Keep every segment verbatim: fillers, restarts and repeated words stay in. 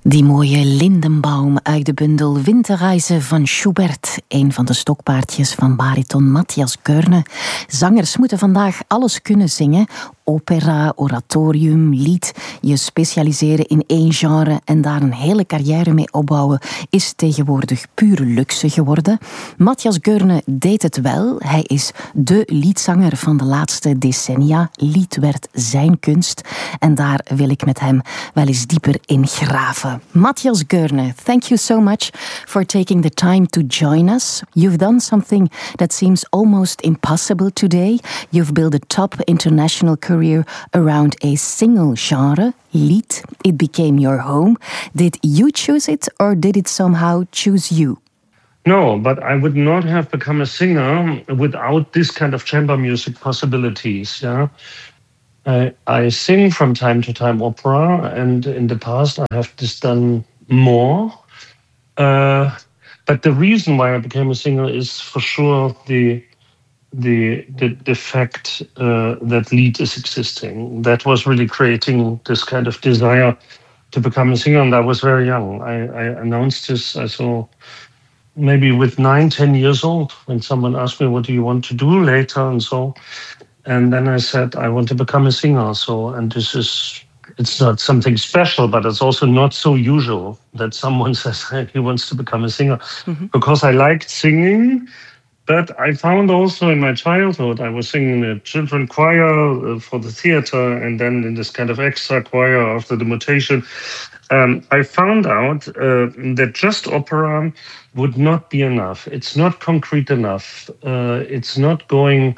Die mooie Lindenbaum uit de bundel Winterreise van Schubert. Een van de stokpaardjes van bariton Matthias Goerne. Zangers moeten vandaag alles kunnen zingen. Opera, oratorium, lied. Je specialiseren in één genre en daar een hele carrière mee opbouwen is tegenwoordig pure luxe geworden. Matthias Goerne deed het wel. Hij is de liedzanger van de laatste decennia. Lied werd zijn kunst. En daar wil ik met hem wel eens dieper in graven. Matthias Goerne, thank you so much for taking the time to join us. You've done something that seems almost impossible today. You've built a top international career around a single genre, lied. It became your home. Did you choose it or did it somehow choose you? No, but I would not have become a singer without this kind of chamber music possibilities. Yeah, I, I sing from time to time opera, and in the past I have just done more. Uh, but the reason why I became a singer is for sure the the the, the fact uh, that lied is existing. That was really creating this kind of desire to become a singer, and I was very young. I, I announced this, I saw maybe with nine, ten years old, when someone asked me, what do you want to do later, and so. And then I said, I want to become a singer. So, and this is, it's not something special, but it's also not so usual that someone says he wants to become a singer. Mm-hmm. Because I liked singing, but I found also in my childhood, I was singing in a children's choir for the theater, and then in this kind of extra choir after the mutation. Um, I found out uh, that just opera would not be enough. It's not concrete enough. Uh, it's not going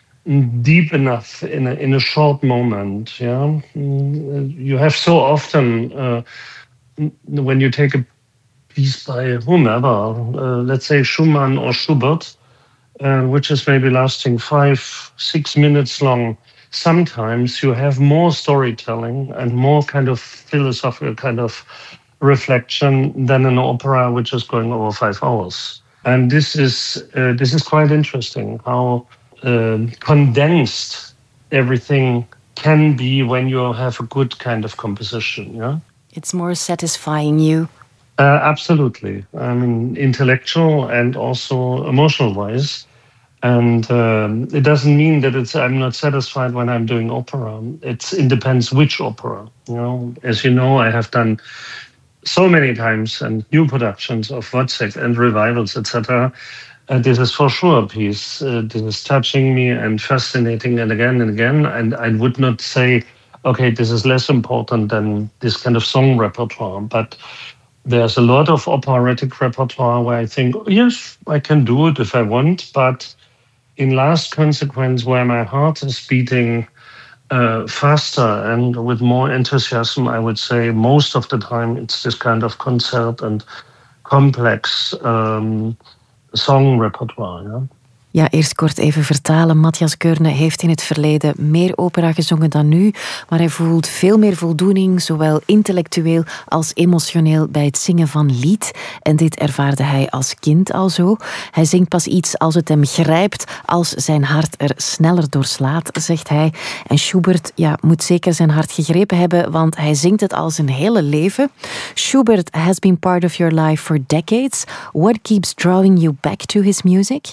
deep enough in a, in a short moment. Yeah, you have so often uh, when you take a piece by whomever, uh, let's say Schumann or Schubert, uh, which is maybe lasting five, six minutes long. Sometimes you have more storytelling and more kind of philosophical kind of reflection than an opera which is going over five hours. And this is uh, this is quite interesting how uh, condensed everything can be when you have a good kind of composition. Yeah, it's more satisfying you. Uh, absolutely. I mean, intellectual and also emotional wise. And um, it doesn't mean that it's I'm not satisfied when I'm doing opera. It's, it depends which opera. You know, as you know, I have done so many times and new productions of Wozzeck and revivals, et cetera. Uh, this is for sure a piece. Uh, this is touching me and fascinating, and again and again. And I would not say, okay, this is less important than this kind of song repertoire, but there's a lot of operatic repertoire where I think, oh, yes, I can do it if I want, but in last consequence, where my heart is beating uh, faster and with more enthusiasm, I would say most of the time it's this kind of concert and complex um, song repertoire. Yeah? Ja, eerst kort even vertalen. Matthias Goerne heeft in het verleden meer opera gezongen dan nu, maar hij voelt veel meer voldoening, zowel intellectueel als emotioneel, bij het zingen van lied. En dit ervaarde hij als kind al zo. Hij zingt pas iets als het hem grijpt, als zijn hart er sneller doorslaat, zegt hij. En Schubert ja, moet zeker zijn hart gegrepen hebben, want hij zingt het al zijn hele leven. Schubert has been part of your life for decades. What keeps drawing you back to his music?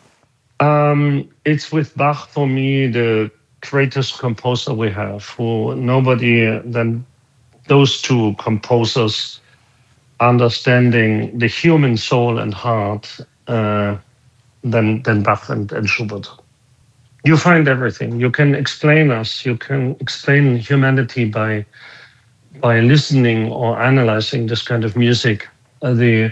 Um, it's with Bach, for me, the greatest composer we have. Who nobody than those two composers understanding the human soul and heart uh, than than Bach and, and Schubert. You find everything. You can explain us. You can explain humanity by by listening or analyzing this kind of music. Uh, the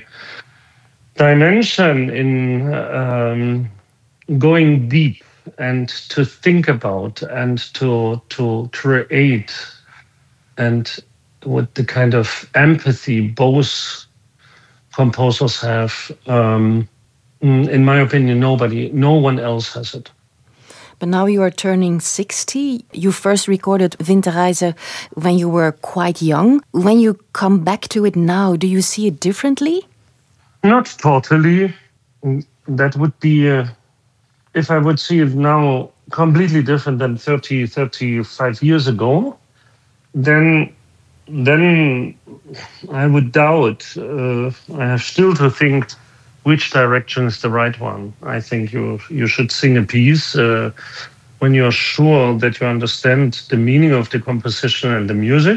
dimension in um, going deep and to think about and to to create, and with the kind of empathy both composers have, um, in my opinion, nobody, no one else has it. But now you are turning sixty. You first recorded Winterreise when you were quite young. When you come back to it now, do you see it differently? Not totally. That would be... Uh, If I would see it now completely different than thirty, thirty-five years ago, then then I would doubt. Uh, I have still to think which direction is the right one. I think you you should sing a piece uh, when you're sure that you understand the meaning of the composition and the music.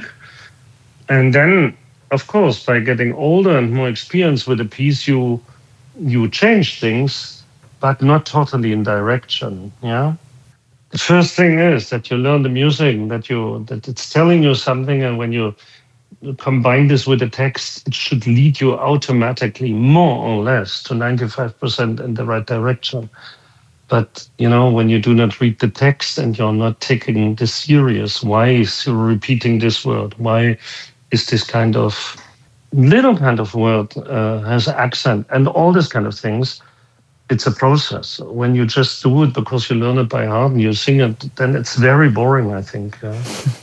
And then, of course, by getting older and more experienced with a piece, you you change things, but not totally in direction. Yeah. The first thing is that you learn the music, that you that it's telling you something, and when you combine this with the text, it should lead you automatically, more or less, to ninety-five percent in the right direction. But, you know, when you do not read the text and you're not taking this serious, why is you repeating this word? Why is this kind of little kind of word uh, has accent and all this kind of things? It's a process. When you just do it because you learn it by heart and you sing it, then it's very boring, I think. Yeah.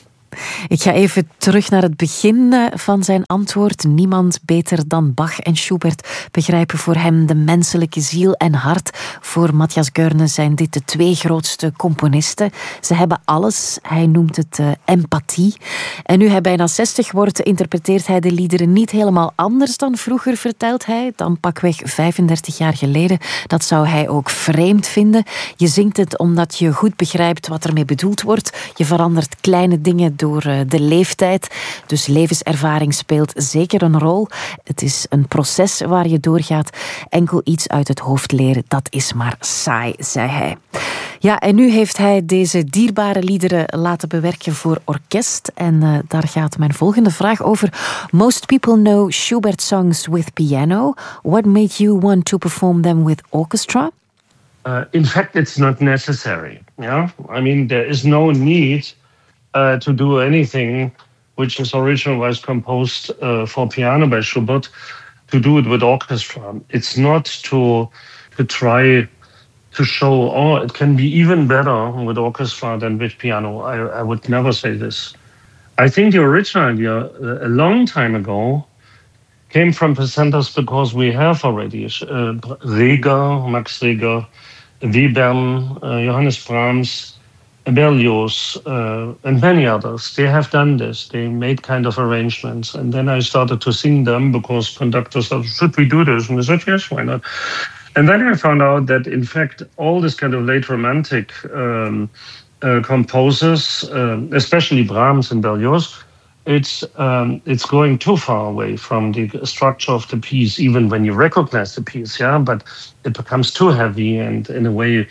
Ik ga even terug naar het begin van zijn antwoord. Niemand beter dan Bach en Schubert begrijpen voor hem de menselijke ziel en hart. Voor Matthias Goerne zijn dit de twee grootste componisten. Ze hebben alles. Hij noemt het uh, empathie. En nu hij bijna zestig wordt, interpreteert hij de liederen niet helemaal anders dan vroeger, vertelt hij. Dan pakweg vijfendertig jaar geleden. Dat zou hij ook vreemd vinden. Je zingt het omdat je goed begrijpt wat ermee bedoeld wordt. Je verandert kleine dingen door de leeftijd. Dus levenservaring speelt zeker een rol. Het is een proces waar je doorgaat. Enkel iets uit het hoofd leren, dat is maar saai, zei hij. Ja, en nu heeft hij deze dierbare liederen laten bewerken voor orkest. En uh, daar gaat mijn volgende vraag over. Most people know Schubert songs with piano. What made you want to perform them with orchestra? Uh, in fact, it's not necessary. Yeah, I mean, there is no need Uh, to do anything which is originally was composed uh, for piano by Schubert, to do it with orchestra. It's not to to try to show, oh, it can be even better with orchestra than with piano. I, I would never say this. I think the original idea, a long time ago, came from presenters because we have already uh, Reger, Max Reger, Webern, uh, Johannes Brahms, Berlioz, uh, and many others. They have done this. They made kind of arrangements. And then I started to sing them because conductors said, should we do this? And I said, yes, why not? And then I found out that, in fact, all this kind of late romantic um, uh, composers, uh, especially Brahms and Berlioz, it's um, it's going too far away from the structure of the piece, even when you recognize the piece, yeah? But it becomes too heavy and, in a way,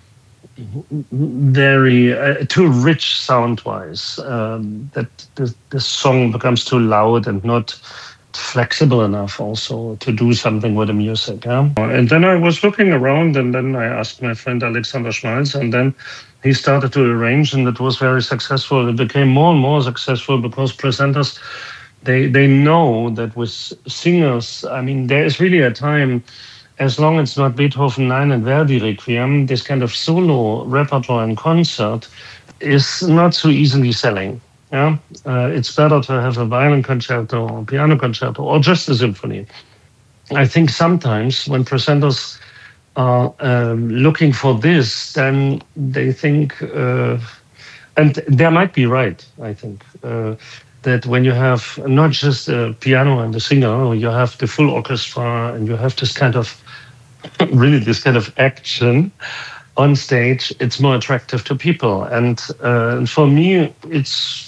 very uh, too rich sound-wise, um, that the, the song becomes too loud and not flexible enough also to do something with the music. Yeah? And then I was looking around, and then I asked my friend Alexander Schmalz, and then he started to arrange, and it was very successful. It became more and more successful because presenters, they, they know that with singers, I mean, there is really a time, as long as it's not Beethoven nine and Verdi Requiem, this kind of solo repertoire and concert is not so easily selling. Yeah, uh, it's better to have a violin concerto or piano concerto or just a symphony. I think sometimes when presenters are um, looking for this, then they think, uh, and they might be right, I think, uh, that when you have not just a piano and a singer, you have the full orchestra and you have this kind of, really this kind of action on stage, it's more attractive to people. And uh, for me, it's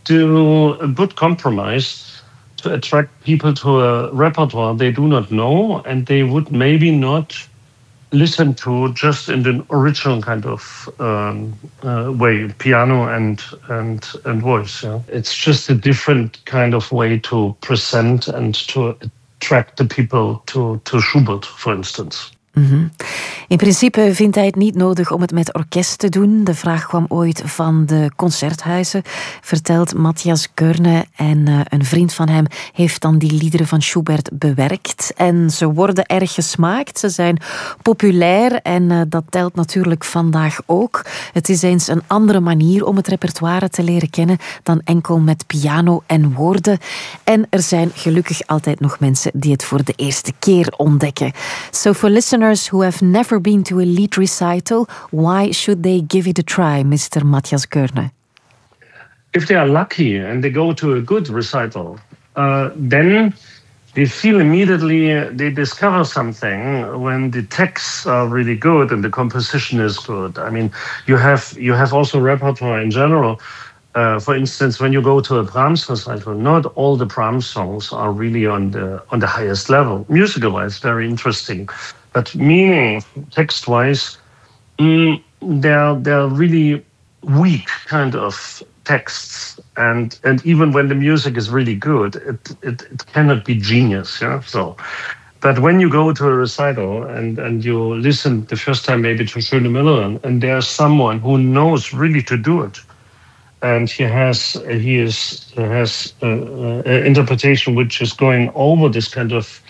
still a good compromise to attract people to a repertoire they do not know and they would maybe not listen to just in the original kind of um, uh, way, piano and and and voice. Yeah? It's just a different kind of way to present and to attract the people to, to Schubert, for instance. Mm-hmm. In principe vindt hij het niet nodig om het met orkest te doen. De vraag kwam ooit van de concerthuizen, vertelt Matthias Goerne. En uh, een vriend van hem heeft dan die liederen van Schubert bewerkt. En ze worden erg gesmaakt. Ze zijn populair en uh, dat telt natuurlijk vandaag ook. Het is eens een andere manier om het repertoire te leren kennen dan enkel met piano en woorden. En er zijn gelukkig altijd nog mensen die het voor de eerste keer ontdekken. So for listeners who have never been to a lead recital, why should they give it a try, Mister Matthias Goerne? if they are lucky and they go to a good recital, uh, then they feel immediately, uh, they discover something when the texts are really good and the composition is good. I mean, you have you have also repertoire in general. Uh, for instance, when you go to a Brahms recital, not all the Brahms songs are really on the on the highest level. Musical-wise, very interesting, but meaning, text-wise, mm, they're they're really weak kind of texts, and and even when the music is really good, it it, it cannot be genius. Yeah, so. But when you go to a recital and, and you listen the first time maybe to Schöne Müllerin, and there's someone who knows really to do it, and he has he is has uh, uh, an interpretation which is going over this kind of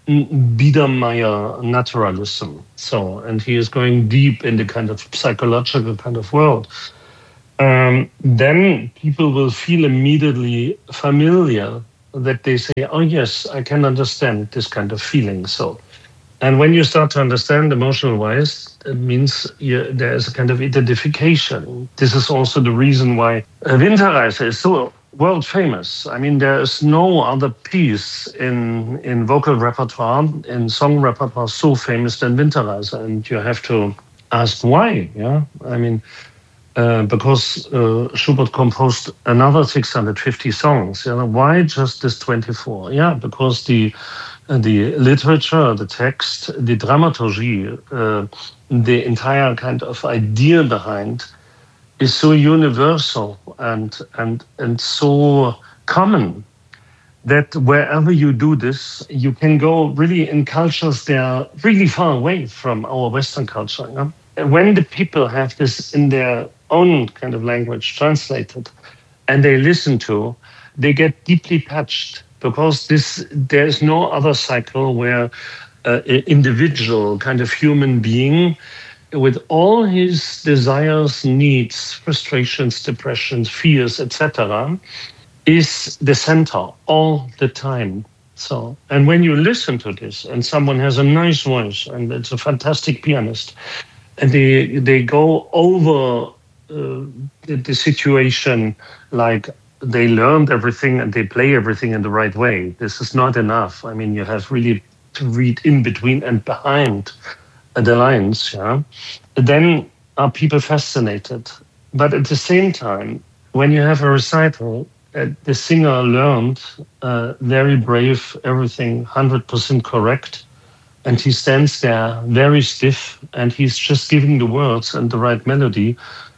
Biedermeier naturalism. So, and he is going deep in the kind of psychological kind of world. Um, then people will feel immediately familiar, that they say, "Oh yes, I can understand this kind of feeling." So. And when you start to understand emotional-wise, it means you, there is a kind of identification. This is also the reason why Winterreise is so world famous. I mean, there is no other piece in in vocal repertoire, in song repertoire, so famous than Winterreise. And you have to ask why. Yeah, I mean, uh, because uh, Schubert composed another six hundred fifty songs. You know, why just this twenty-four? Yeah, because the the literature, the text, the dramaturgy, uh, the entire kind of idea behind is so universal and and and so common that wherever you do this, you can go really in cultures that are really far away from our Western culture. You know? And when the people have this in their own kind of language translated and they listen to, they get deeply touched. Because this, there is no other cycle where uh, an individual kind of human being, with all his desires, needs, frustrations, depressions, fears, et cetera, is the center all the time. So, and when you listen to this, and someone has a nice voice, and it's a fantastic pianist, and they they go over uh, the, the situation like. They learned everything and they play everything in the right way. This is not enough. I mean, you have really to read in between and behind the lines. Yeah. Then are people fascinated. But at the same time, when you have a recital, uh, the singer learned uh, very brave, everything one hundred percent correct. And he stands there very stiff and he's just giving the words and the right melody.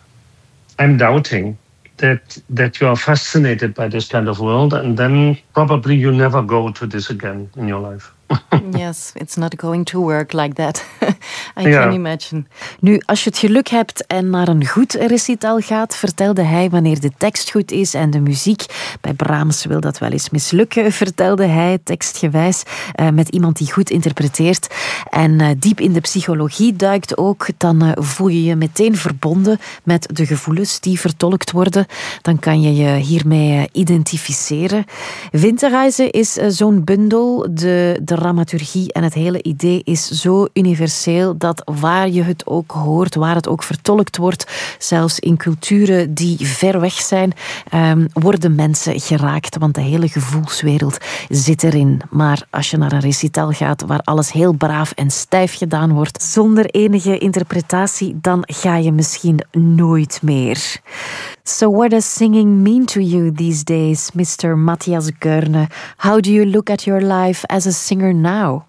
I'm doubting that that you are fascinated by this kind of world, and then probably you never go to this again in your life. Yes, it's not going to work like that. I yeah. can imagine. Nu, als je het geluk hebt en naar een goed recital gaat, vertelde hij wanneer de tekst goed is en de muziek. Bij Brahms wil dat wel eens mislukken, vertelde hij tekstgewijs, uh, met iemand die goed interpreteert. En uh, diep in de psychologie duikt ook, dan uh, voel je je meteen verbonden met de gevoelens die vertolkt worden. Dan kan je je hiermee uh, identificeren. Winterreise is uh, zo'n bundel, de dramaturgie en het hele idee is zo universeel dat waar je het ook hoort, waar het ook vertolkt wordt, zelfs in culturen die ver weg zijn, um, worden mensen geraakt, want de hele gevoelswereld zit erin. Maar als je naar een recital gaat waar alles heel braaf en stijf gedaan wordt, zonder enige interpretatie, dan ga je misschien nooit meer. So what does singing mean to you these days, Mister Matthias Goerne? How do you look at your life as a singer now?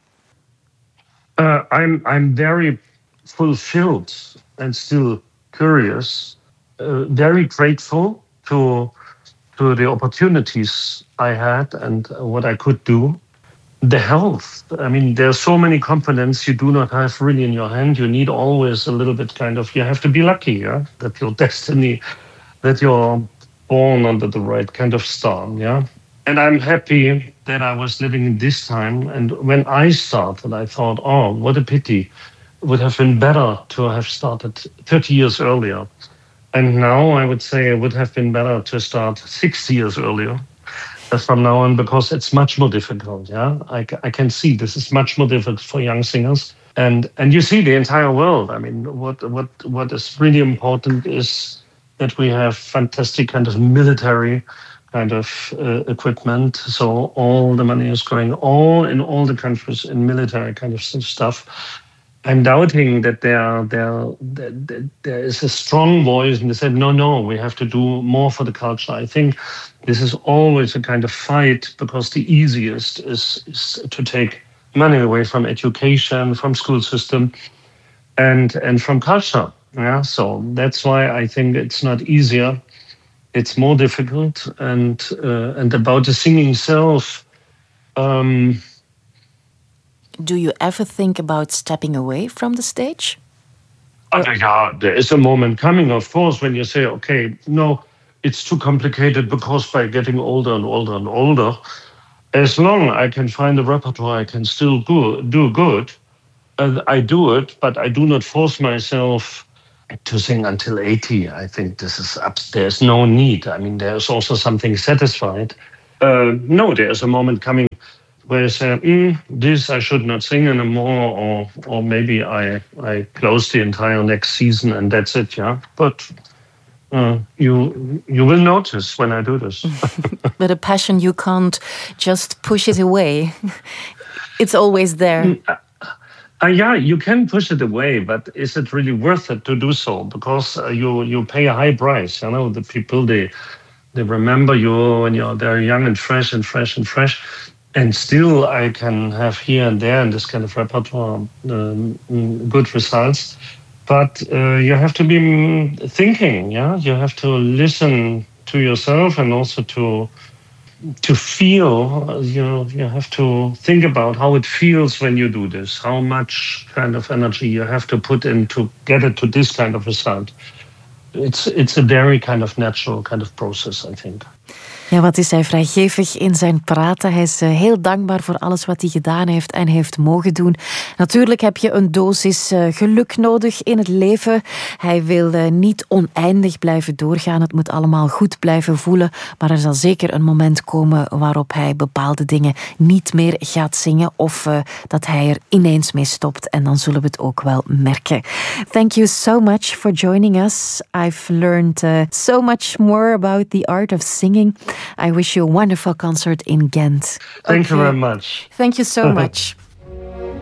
Uh, I'm I'm very fulfilled and still curious, uh, very grateful to to the opportunities I had and what I could do. The health, I mean, there are so many components you do not have really in your hand. You need always a little bit kind of, you have to be lucky, yeah, that your destiny, that you're born under the right kind of star, yeah. And I'm happy that I was living in this time. And when I started, I thought, oh, what a pity. It would have been better to have started thirty years earlier. And now I would say it would have been better to start sixty years earlier from now on, because it's much more difficult, yeah. I, I can see this is much more difficult for young singers. And and you see the entire world. I mean, what what what is really important is that we have fantastic kind of military kind of uh, equipment. So all the money is going all in all the countries in military kind of stuff. I'm doubting that there, there, there, there is a strong voice and they said, no, no, we have to do more for the culture. I think this is always a kind of fight because the easiest is, is to take money away from education, from school system, and and from culture. Yeah, so that's why I think it's not easier. It's more difficult, and uh, and about the singing itself. Um, Do you ever think about stepping away from the stage? Uh, yeah, there is a moment coming, of course, when you say, okay, no, it's too complicated because by getting older and older and older, as long as I can find a repertoire, I can still do do good. And I do it, but I do not force myself to sing until eighty. I think this is up. There's no need. I mean, there's also something satisfied. Uh, no, there's a moment coming where I say, mm, this I should not sing anymore, or or maybe I I close the entire next season and that's it. Yeah, but uh, you you will notice when I do this. But a passion, you can't just push it away. It's always there. Mm, Uh, yeah, you can push it away, but is it really worth it to do so? Because uh, you you pay a high price. You know, the people they they remember you when you're very young and fresh and fresh and fresh. And still, I can have here and there in this kind of repertoire um, good results. But uh, you have to be thinking. Yeah, you have to listen to yourself and also to. To feel, you know, you have to think about how it feels when you do this, how much kind of energy you have to put in to get it to this kind of result. It's it's a very kind of natural kind of process, I think. Ja, wat is hij vrijgevig in zijn praten. Hij is heel dankbaar voor alles wat hij gedaan heeft en heeft mogen doen. Natuurlijk heb je een dosis geluk nodig in het leven. Hij wil niet oneindig blijven doorgaan. Het moet allemaal goed blijven voelen. Maar er zal zeker een moment komen waarop hij bepaalde dingen niet meer gaat zingen. Of uh, dat hij er ineens mee stopt. En dan zullen we het ook wel merken. Thank you so much for joining us. I've learned uh, so much more about the art of singing. I wish you a wonderful concert in Ghent. Thank okay. you very much. Thank you so much.